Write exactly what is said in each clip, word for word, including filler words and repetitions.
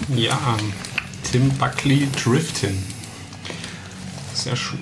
Ja, Tim Buckley Driftin. Sehr schön.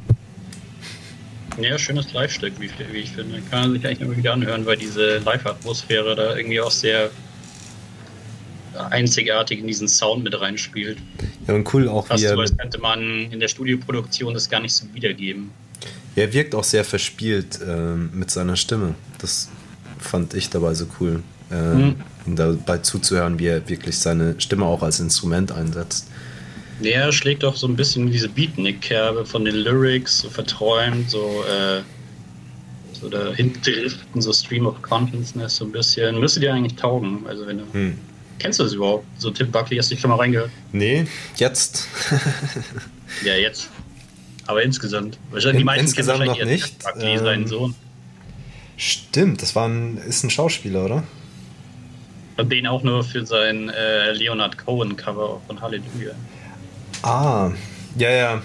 Ja, schönes Live-Stück, wie, wie ich finde. Kann man sich eigentlich immer wieder anhören, weil diese Live-Atmosphäre da irgendwie auch sehr einzigartig in diesen Sound mit reinspielt. Ja, und cool auch, Fast wie er so, als mit, könnte man in der Studioproduktion das gar nicht so wiedergeben. er wirkt auch sehr verspielt ähm, mit seiner Stimme. Das fand ich dabei so cool, äh, Mhm. ihm dabei zuzuhören, wie er wirklich seine Stimme auch als Instrument einsetzt. Der schlägt auch so ein bisschen in diese Beatnik-Kerbe von den Lyrics, so verträumt, so, äh, so dahin driften, so Stream of Consciousness so ein bisschen. Müsste dir eigentlich taugen, also wenn du... Hm. Kennst du das überhaupt? So Tim Buckley, hast du dich schon mal reingehört? Nee, jetzt. Ja, jetzt. Aber insgesamt. Wahrscheinlich die In- meisten insgesamt kennen noch wahrscheinlich nicht, Tim Buckley, ähm, seinen Sohn. Stimmt, das war ein, ist ein Schauspieler, oder? Und den auch nur für sein äh, Leonard Cohen-Cover von Halleluja. Ah, ja, ja.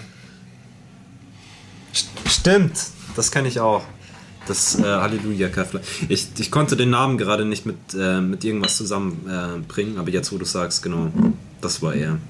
St- Stimmt, das kenne ich auch. Das äh, Halleluja-Kaffler. Ich, ich konnte den Namen gerade nicht mit, äh, mit irgendwas zusammenbringen, äh, bringen, aber jetzt, wo du sagst, genau, das war er.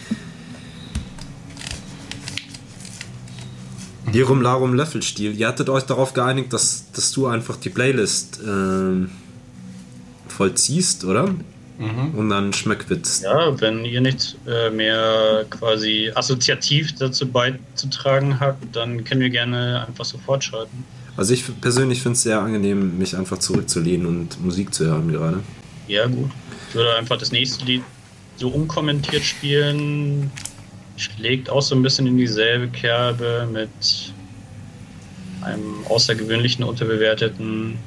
Lirum Larum Löffelstiel. Ihr hattet euch darauf geeinigt, dass, dass du einfach die Playlist ähm, vollziehst, oder? Mhm. Und dann Schmöckwitz. Ja, wenn ihr nicht äh, mehr quasi assoziativ dazu beizutragen habt, dann können wir gerne einfach so fortschreiten. Also ich persönlich finde es sehr angenehm, mich einfach zurückzulehnen und Musik zu hören gerade. Ja, gut. Ich würde einfach das nächste Lied so unkommentiert spielen. Schlägt auch so ein bisschen in dieselbe Kerbe mit einem außergewöhnlichen, unterbewerteten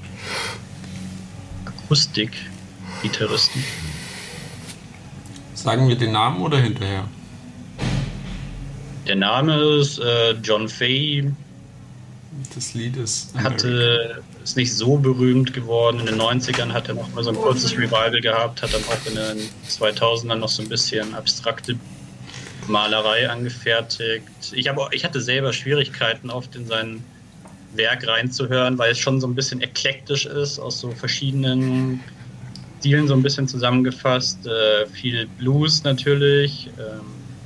Akustik-Gitarristen. Sagen wir den Namen oder hinterher? Der Name ist äh, John Fahey. Das Lied ist America. Hatte, ist nicht so berühmt geworden. In den neunzigern hat er noch mal so ein kurzes Revival gehabt, hat dann auch in den zweitausendern noch so ein bisschen abstrakte Malerei angefertigt. Ich, hab, auch- ich hatte selber Schwierigkeiten, oft in sein Werk reinzuhören, weil es schon so ein bisschen eklektisch ist, aus so verschiedenen Stilen so ein bisschen zusammengefasst. Äh, viel Blues natürlich, ähm,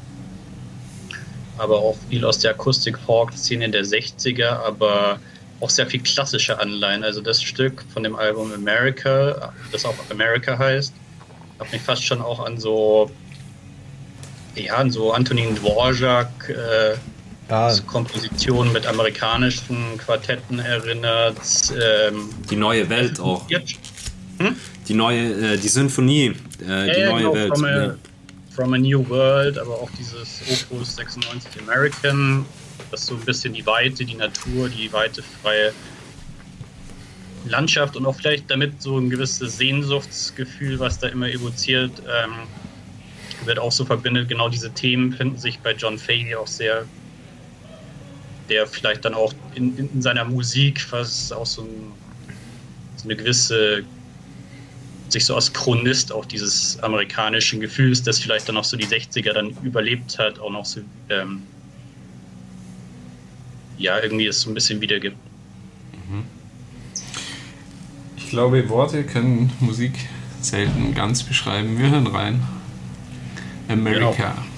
aber auch viel aus der Akustik-Folk-Szene der sechziger, aber auch sehr viel klassische Anleihen. Also das Stück von dem Album America, das auch America heißt, hat mich fast schon auch an so, ja, an so Antonin Dvorak, äh, Ah, so Kompositionen mit amerikanischen Quartetten erinnert. Ähm, die neue Welt auch. jetzt- Die neue, äh, die Sinfonie, äh, die ja, neue genau, Welt. From a, Ja. from a New World, aber auch dieses Opus sechsundneunzig American, das so ein bisschen die Weite, die Natur, die weite, freie Landschaft und auch vielleicht damit so ein gewisses Sehnsuchtsgefühl, was da immer evoziert, ähm, wird auch so verbindet. Genau diese Themen finden sich bei John Fahey auch sehr, der vielleicht dann auch in, in seiner Musik fast auch so, ein, so eine gewisse, sich so als Chronist auch dieses amerikanischen Gefühls, das vielleicht dann auch so die sechziger dann überlebt hat, auch noch so, ähm, ja, irgendwie es so ein bisschen wiedergibt. Ich glaube, Worte können Musik selten ganz beschreiben. Wir hören rein. America.